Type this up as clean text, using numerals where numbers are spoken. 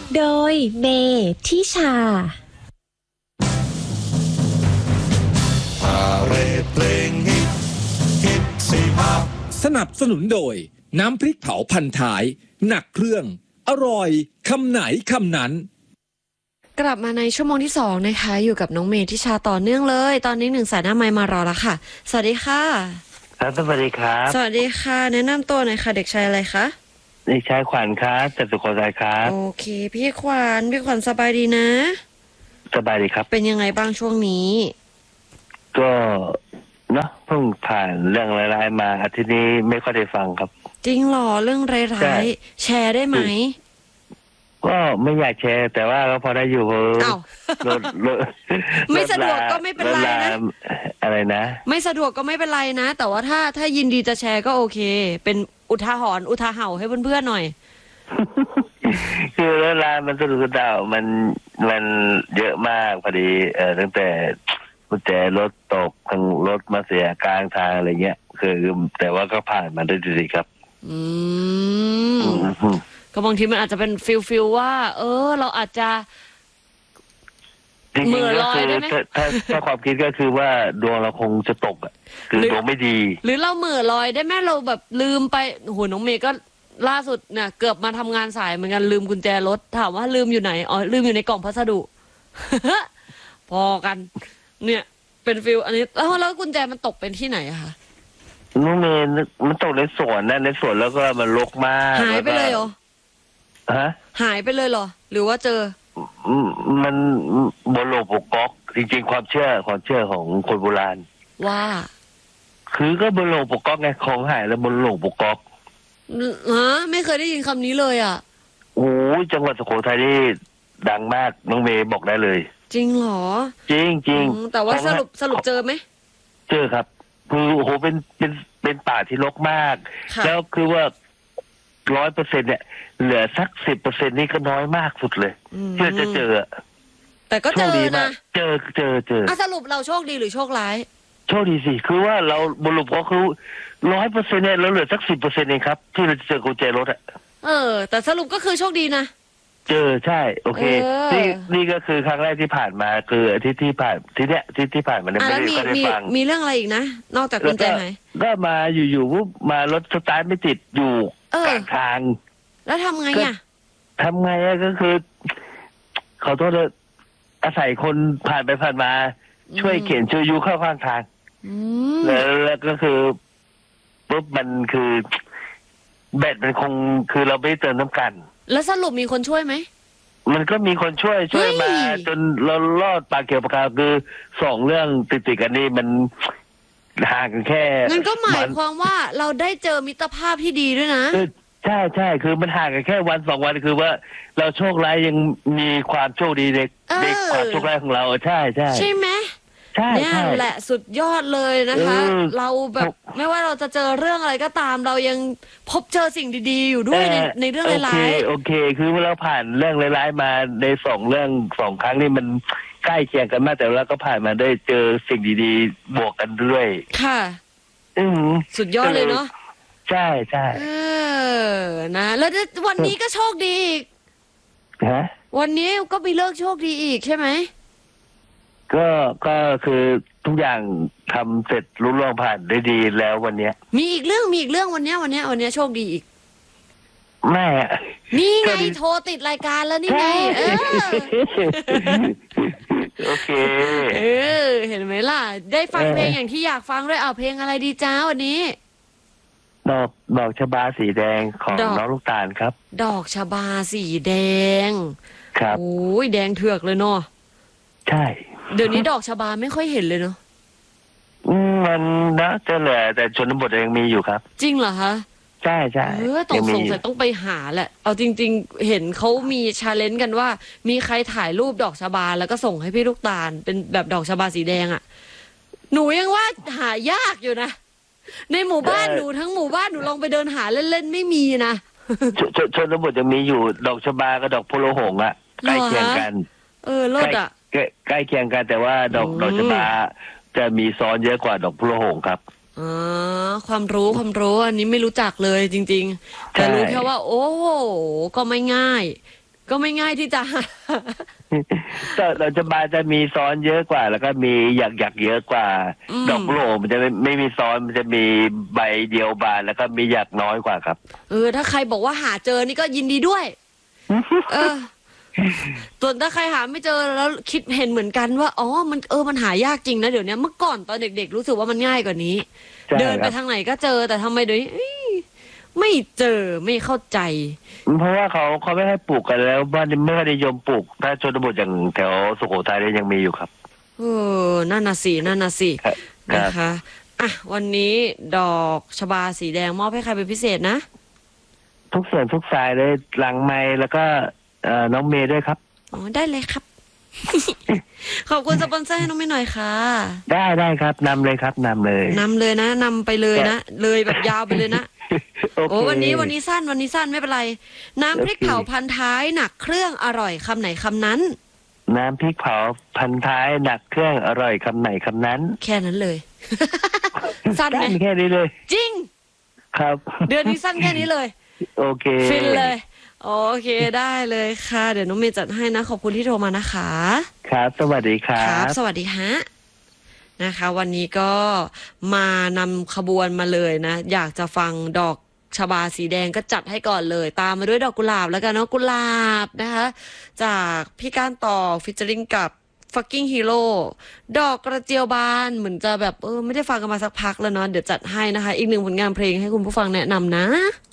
โดยเมทิชาพาเรดเพลงฮิตฮิตสิมาสนับสนุนโดยน้ำพริกเผาพันท้ายหนักเครื่องอร่อยคำไหนคำนั้นกลับมาในชั่วโมงที่2นะคะอยู่กับน้องเมทิชาต่อเนื่องเลยตอนนี้1สายหน้าไมค์มารอแล้วค่ะสวัสดีค่ะครับสวัสดีครับสวัสดีค่ะแนะนำตัวหน่อยค่ะเด็กชายอะไรคะเด็กชายขวัญครับจากสุโขทัยครับโอเคพี่ขวัญสบายดีนะสบายดีครับเป็นยังไงบ้างช่วงนี้ก็เนาะเพิ่งผ่านเรื่องร้ายๆมาอาทิตย์นี้ไม่ค่อยได้ฟังครับจริงหรอเรื่องร้ายๆแชร์ได้ไหมก็ไม่อยากแชร์แต่ว่าก็พอได้อยู่อ้าวไม่สะดวกก็ไม่เป็นไรนะอะไรนะไม่สะดวกก็ไม่เป็นไรนะแต่ว่าถ้ายินดีจะแชร์ก็โอเคเป็นอุทาหรณ์อุทาเห่าให้เพื่อนๆหน่อยคือเวลามันสะดุดดาวมันเยอะมากพอดีตั้งแต่กุญแจรถตกทางรถมาเสียกลางทางอะไรเงี้ยคือแต่ว่าก็ผ่านมาได้ดีครับก็บางทีมันอาจจะเป็นฟิลว่าเราอาจจะเหม่อลอยได้ไหมถ้าความคิดก็คือว่าดวงเราคงจะตกอ่ะคือดวงไม่ดีหรือเราเหม่อลอยได้ไหมเราแบบลืมไปโหน้องเมย์ก็ล่าสุดเนี่ยเกือบมาทำงานสายเหมือนกันลืมกุญแจรถถามว่าลืมอยู่ไหนลืมอยู่ในกล่องพัสดุ พอกันเนี่ยเป็นฟิลอันนี้แล้วกุญแจมันตกเป็นที่ไหนอะคะน้องเมย์มันตกในสวนนะในสวนแล้วก็มันรกมากหายไปเลยเหรอฮะหายไปเลยเหรอหรือว่าเจอมันบนโลกปกก๊อกจริงๆความเชื่อของคนโบราณว่าคือก็บนโลกปกก๊อกไงของหายแล้วบนโลกปกก๊อกไม่เคยได้ยินคำนี้เลยอ่ะโอ้ยจังหวัดสุโขทัยนี่ดังมากน้องเมย์บอกได้เลยจริงเหรอจริงจริงแต่ว่าสรุปเจอไหมเจอครับคือโอ้โหเป็นป่าที่รกมากแล้วคือว่า100%เนี่ยเหลือสัก10%นี่ก็น้อยมากสุดเลยที่จะเจอแต่ก็เจอนะเจอสรุปเราโชคดีหรือโชคร้ายโชคดีสิคือว่าเราบรรลุก็คือ100%เนี่ยเราเหลือสัก10%เองครับที่เราจะเจอกุญแจรถแต่สรุปก็คือโชคดีนะเจอใช่โอเคนี่ก็คือครั้งแรกที่ผ่านมาคืออาทิตย์ที่ผ่านที่ผ่านมาเนี่ยไม่ได้ฟังมีเรื่องอะไรอีกนะนอกจากกุญแจไหมก็มาอยู่ๆปุ๊บมารถสตาร์ทไม่ติดอยู่กลางทางแล้วทำไงอ่ะก็คือเขาต้องอาศัยคนผ่านไปผ่านมาช่วยเข็นช่วยยูเข้าข้างทางแล้วก็คือปุ๊บมันคือแบตมันคงคือเราไม่เติมน้ำกันแล้วสรุปมีคนช่วยไหมมันก็มีคนช่วยมาจนเรารอดปากเกี่ยวปากกาคือ2เรื่องติดกันนี่มันห่างกันแค่งั้นก็หมายความว่าเราได้เจอมิตรภาพที่ดีด้วยนะใช่คือมันห่างกันแค่วัน2วันคือว่าเราโชคร้ายยังมีความโชคดีในความโชคร้ายของเราใช่ไหมเนี่ยแหละสุดยอดเลยนะคะเราแบบไม่ว่าเราจะเจอเรื่องอะไรก็ตามเรายังพบเจอสิ่งดีๆอยู่ด้วยในเรื่องร้ายโอเคคือเราผ่านเรื่องร้ายๆมาใน2เรื่อง2ครั้งนี่มันใกล้เคียงกันมากแต่เราก็ผ่านมาได้เจอสิ่งดีๆบวกกันด้วยค่ะสุดยอดเลยเนาะใช่นะแล้ววันนี้ก็โชคดีอีกวันนี้ก็มีเลิกโชคดีอีกใช่ไหมก็คือทุกอย่างทำเสร็จรุ่ล่วงผ่านได้ดีแล้ววันนี้มีอีกเรื่องวันนี้โชคดีอีกไม่นี่ไงโทรติดรายการแล้วนี่ไงโอเคเห็นไหมล่ะได้ฟังเพลงอย่างที่อยากฟังด้วยเอาเพลงอะไรดีจ้าวันนี้ดอกชบาสีแดงของน้องลูกตาลครับดอกชบาสีแดงครับโอ้ยแดงเถือกเลยเนาะใช่เดี๋ยวนี้ดอกชบาไม่ค่อยเห็นเลยเนาะมันนะจะเหลือแต่ชนบทยังมีอยู่ครับจริงเหรอคะใช่ต้องสงสัยต้องไปหาแหละเอาจริงๆเห็นเขามีชาเลนจ์กันว่ามีใครถ่ายรูปดอกชบาแล้วก็ส่งให้พี่ลูกตาลเป็นแบบดอกชบาสีแดงอ่ะหนูยังว่าหายากอยู่นะในหมู่บ้านหนูทั้งหมู่บ้านหนูลองไปเดินหาเล่นๆไม่มีนะชนบทยังมีอยู่ดอกชบากับดอกโพโลหงส์อ่ะใกล้เคียงกันรถอ่ะใกล้เคียงกันแต่ว่าดอกชบาจะมีซ้อนเยอะกว่าดอกโพโลหงส์ครับความรู้อันนี้ไม่รู้จักเลยจริงๆแต่รู้แค่ว่าโอ้โหก็ไม่ง่ายก็ไม่ง่ายที่จะหาดอกชบาจะมีซ้อนเยอะกว่า แล้วก็มีหยักเยอะกว่า ดอกโหลมันจะไม่มีซ้อนมันจะมีใบเดียวบานแล้วก็มีหยักน้อยกว่าครับถ้าใครบอกว่าหาเจอนี่ก็ยินดีด้วย ส่วนถ้าใครหาไม่เจอแล้วคิดเห็นเหมือนกันว่ามันหายากจริงนะเดี๋ยวนี้เมื่อก่อนตอนเด็กๆรู้สึกว่ามันง่ายกว่านี้ใช่เดินไปครับทางไหนก็เจอแต่ทำไมเดี๋ยวนี้ไม่เจอไม่เข้าใจเพราะว่าเขาไม่ให้ปลูกกันแล้วบ้านไม่ค่อยนิยมปลูกถ้าชนบทอย่างแถวสุโขทัยเนี่ยยังมีอยู่ครับนั่นน่ะสิครับนะคะวันนี้ดอกชบาสีแดงมอบให้ใครเป็นพิเศษนะทุกส่วนทุกสายเลยหลังไม้แล้วก็น้องเมย์ด้วยครับได้เลยครับ ขอบคุณสปอนเซอร์ให้น้องไม่หน่อยค่ะได้ครับนำเลยครับนำเลยนำเลยนะนำไปเลยนะเลยแบบยาวไปเลยนะโอเควันนี้สั้นไม่เป็นไร น้ำพริกเผาพันท้ายหนักเครื่องอร่อยคำไหนคำนั้นน้ำพริกเผาพันท้ายหนักเครื่องอร่อยคำไหนคำนั้นแค่นั้นเลย สั้นไหมแค่นี้เลยจริงครับเดือนนี้สั้นแค่นี้เลยโอเคฟินเลยโอเคได้เลยค่ะเดี๋ยวน้องเมย์จัดให้นะขอบคุณที่โทรมานะคะครับ สวัสดีครัครับบสวัสดีฮะนะคะ วันนี้ก็มานำขบวนมาเลยนะอยากจะฟังดอกชบาสีแดงก็จัดให้ก่อนเลย ตามมาด้วยดอกกุหลาบแล้วกันเนาะกุหลาบนะคะจากพี่ก้านต่อฟิชเจอริงกับ fucking hero ดอกกระเจียวบานเหมือนจะแบบไม่ได้ฟังกันมาสักพักแล้วเนาะเดี๋ยวจัดให้นะคะอีกหนึ่งผลงานเพลงให้คุณผู้ฟังแนะนำนะ